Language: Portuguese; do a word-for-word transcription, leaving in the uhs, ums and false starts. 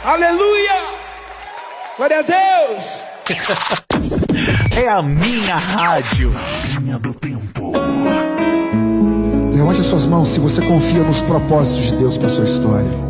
Aleluia! Glória a Deus! É a minha rádio. Linha do Tempo. Levante as suas mãos se você confia nos propósitos de Deus para a sua história.